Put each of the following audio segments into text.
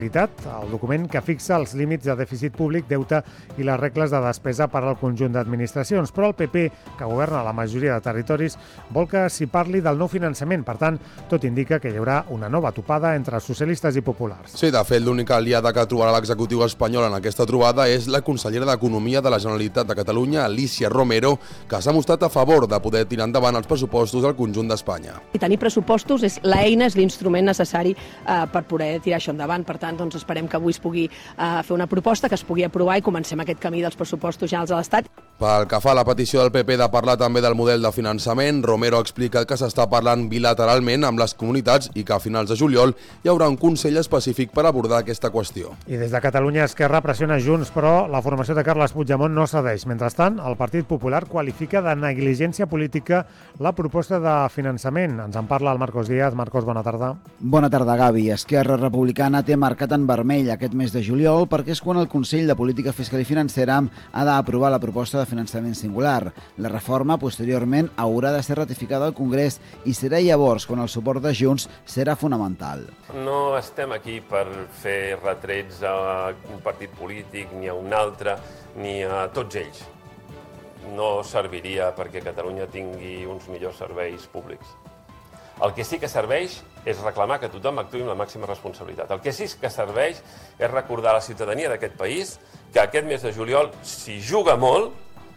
el document que fixa els límits de dèficit públic, deute i les regles de despesa per al conjunt d'administracions. Però el PP, que governa la majoria de territoris, vol que s'hi parli del nou finançament. Per tant, tot indica que hi haurà una nova topada entre socialistes i populars. Sí, de fet, l'única aliada que trobarà l'executiu espanyol en aquesta trobada és la consellera d'Economia de la Generalitat de Catalunya, Alícia Romero, que s'ha mostrat a favor de poder tirar endavant els pressupostos del conjunt d'Espanya. I tenir pressupostos és l'eina, és l'instrument necessari per poder tirar això endavant. Per tant, doncs esperem que avui es pugui fer una proposta, que es pugui aprovar i comencem aquest camí dels pressupostos generals de l'Estat. Pel que fa a la petició del PP de parlar també del model de finançament, Romero ha explicat que s'està parlant bilateralment amb les comunitats i que a finals de juliol hi haurà un Consell específic per abordar aquesta qüestió. I des de Catalunya, Esquerra pressiona Junts, però la formació de Carles Puigdemont no cedeix. Mentrestant, el Partit Popular qualifica de negligència política la proposta de finançament. Ens en parla el Marcos Díaz. Marcos, bona tarda. Bona tarda, Gavi. Esquerra Republicana té marcat en vermell aquest mes de juliol perquè és quan el Consell de Política Fiscal i Financera ha d'aprovar la proposta de finançament singular. La reforma, posteriorment, haurà de ser ratificada al Congrés i serà llavors quan el suport de Junts serà fonamental. No estem aquí per fer retrets a un partit polític, ni a un altre, ni a tots ells. No serviria perquè Catalunya tingui uns millors serveis públics. El que sí que serveix és reclamar que tothom actuï amb la màxima responsabilitat. El que sí que serveix és recordar a la ciutadania d'aquest país que aquest mes de juliol s'hi juga molt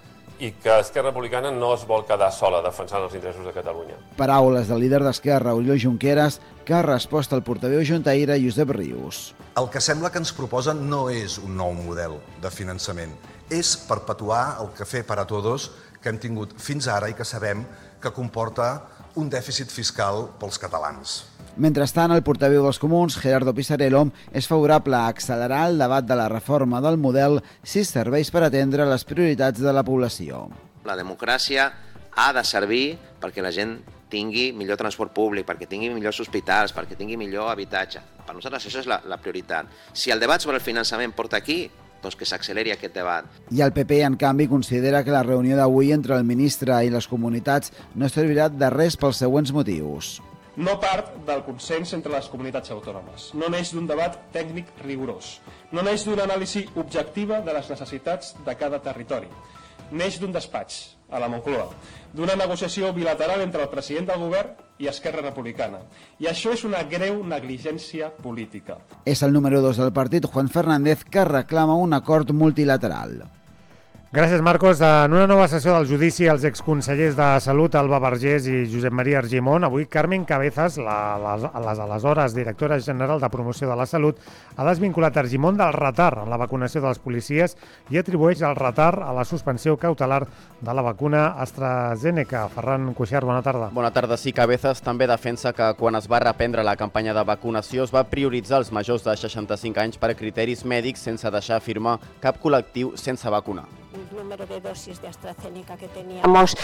i que Esquerra Republicana no es vol quedar sola defensant els interessos de Catalunya. Paraules del líder d'Esquerra, Oriol Junqueras, que ha respost al portaveu juntaire Josep Rius. El que sembla que ens proposen no és un nou model de finançament, és perpetuar el café para todos que hem tingut fins ara i que sabem que comporta un dèficit fiscal pels catalans. Mentrestant, el portaveu dels Comuns, Gerardo Pisarello, és favorable a accelerar el debat de la reforma del model si serveix per atendre les prioritats de la població. La democràcia ha de servir perquè la gent tingui millor transport públic, perquè tingui millors hospitals, perquè tingui millor habitatge. Per nosaltres això és la prioritat. Si el debat sobre el finançament porta aquí, doncs que s'acceleri aquest debat. I el PP, en canvi, considera que la reunió d'avui entre el ministre i les comunitats no servirà de res pels següents motius. No part del consens entre les comunitats autònomes. No neix d'un debat tècnic rigorós. No neix d'una anàlisi objectiva de les necessitats de cada territori. Neix d'un despatx, a la Moncloa, d'una negociació bilateral entre el president del govern i Esquerra Republicana. I això és una greu negligència política. És el número 2 del partit, Juan Fernández, que reclama un acord multilateral. Gràcies, Marcos. En una nova sessió del judici als exconsellers de Salut, Alba Vergés i Josep Maria Argimon, avui Carmen Cabezas, les aleshores directora general de Promoció de la Salut, ha desvinculat Argimon del retard en la vacunació dels policies i atribueix el retard a la suspensió cautelar de la vacuna AstraZeneca. Ferran Cuixart, bona tarda. Bona tarda. Sí, Cabezas també defensa que quan es va reprendre la campanya de vacunació es va prioritzar els majors de 65 anys per criteris mèdics sense deixar firmar cap col·lectiu sense vacunar. El número de dosis de AstraZeneca que teníamos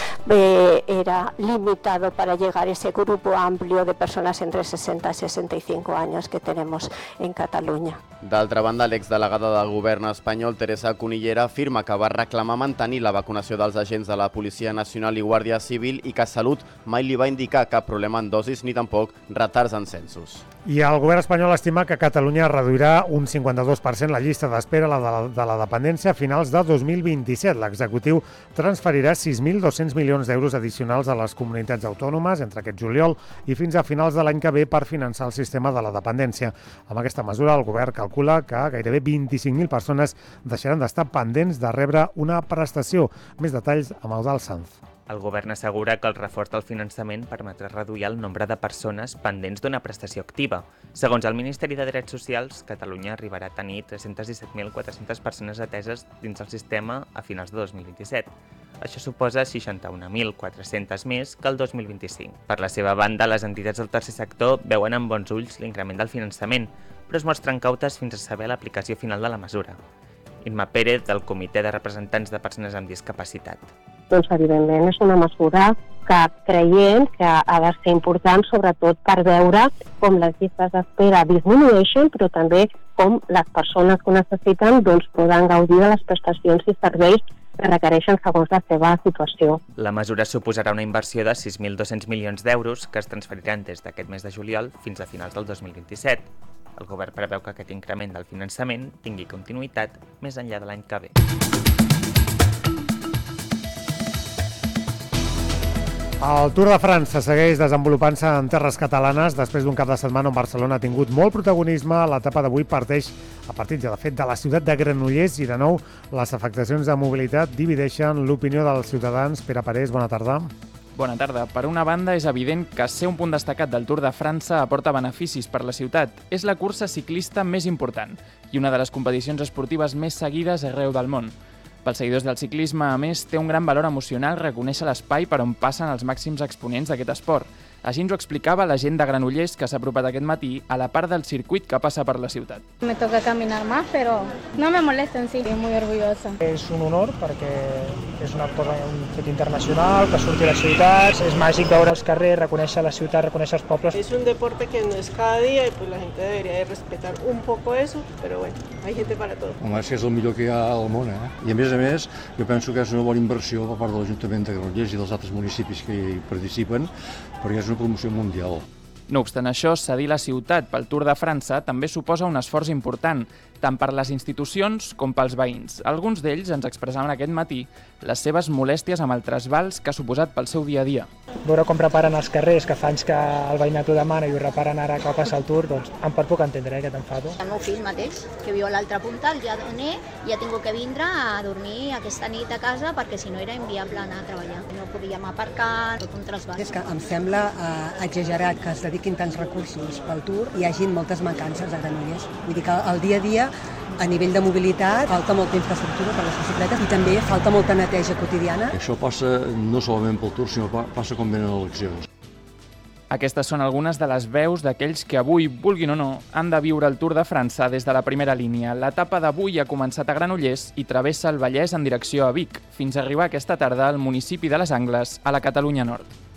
era limitado para llegar a ese grupo amplio de personas entre 60 y 65 años que tenemos en Catalunya. D'altra banda, l'exdelegada del govern espanyol, Teresa Cunillera, afirma que va reclamar mantenir la vacunació dels agents de la Policia Nacional i Guàrdia Civil i que Salut mai li va indicar cap problema en dosis ni tampoc retards en censos. I el govern espanyol estima que Catalunya reduirà un 52% la llista d'espera de la dependència a finals de 2027. L'executiu transferirà 6.200 milions d'euros addicionals a les comunitats autònomes entre aquest juliol i fins a finals de l'any que ve per finançar el sistema de la dependència. Amb aquesta mesura, el govern calcula que gairebé 25.000 persones deixaran d'estar pendents de rebre una prestació. Més detalls amb Eudald Sanz. El govern assegura que el reforç del finançament permetrà reduir el nombre de persones pendents d'una prestació activa. Segons el Ministeri de Drets Socials, Catalunya arribarà a tenir 317.400 persones ateses dins el sistema a finals de 2027. Això suposa 61.400 més que el 2025. Per la seva banda, les entitats del tercer sector veuen amb bons ulls l'increment del finançament, però es mostren cautes fins a saber l'aplicació final de la mesura. Imma Pérez, del Comitè de Representants de Persones amb Discapacitat. Doncs, evidentment, és una mesura que creiem que ha de ser important, sobretot per veure com les llistes d'espera disminueixen, però també com les persones que ho necessiten poden gaudir de les prestacions i serveis que requereixen segons la seva situació. La mesura suposarà una inversió de 6.200 milions d'euros que es transferiran des d'aquest mes de juliol fins a finals del 2027. El govern preveu que aquest increment del finançament tingui continuïtat més enllà de l'any que ve. El Tour de França segueix desenvolupant-se en terres catalanes després d'un cap de setmana on Barcelona ha tingut molt protagonisme. L'etapa d'avui parteix a partir, de fet, de la ciutat de Granollers i, de nou, les afectacions de mobilitat divideixen l'opinió dels ciutadans. Pere Parés, bona tarda. Bona tarda. Per una banda, és evident que ser un punt destacat del Tour de França aporta beneficis per la ciutat. És la cursa ciclista més important i una de les competicions esportives més seguides arreu del món. Pels seguidors del ciclisme, a més, té un gran valor emocional reconèixer l'espai per on passen els màxims exponents d'aquest esport. Així ens ho explicava la gent de Granollers que s'ha apropat aquest matí a la part del circuit que passa per la ciutat. Me toca caminar más, pero no me molesta en sí, estoy muy orgullosa. És un honor perquè és un fet internacional, que surti a les ciutats, és màgic veure els carrers, reconèixer la ciutat, reconèixer els pobles. Es un deporte que no es cada día y pues la gente debería de respetar un poco eso, pero bueno, hay gente para todo. Home, és que és el millor que hi ha al món, I a més, jo penso que és una bona inversió per part de l'Ajuntament de Granollers i dels altres municipis que hi participen, perquè és una promoció mundial. No obstant això, cedir la ciutat pel Tour de França també suposa un esforç important, tant per les institucions com pels veïns. Alguns d'ells ens expressaven aquest matí les seves molèsties amb el trasbals que ha suposat pel seu dia a dia. Veure com reparen els carrers, que fa anys que el veïnat ho demana i ho reparen ara que va passar el Tour, doncs em pot poc entendre aquest enfado. El meu fill mateix, que viu a l'altra punta, el Jadoner, i ha tingut que vindre a dormir aquesta nit a casa perquè si no era inviable anar a treballar. No podíem aparcar, tot un trasbal. És que em sembla exagerat que es dediquin tants recursos pel Tour i hi hagin moltes mancances a Granollers. Vull dir que el dia a dia, a nivell de mobilitat, falta molta infraestructura per les bicicletes i també falta molta neteja quotidiana. Això passa no solament pel Tour, sinó passa quan venen eleccions. Aquestes són algunes de les veus d'aquells que avui, vulguin o no, han de viure el Tour de França des de la primera línia. L'etapa d'avui ha començat a Granollers i travessa el Vallès en direcció a Vic, fins a arribar aquesta tarda al municipi de Les Angles, a la Catalunya Nord.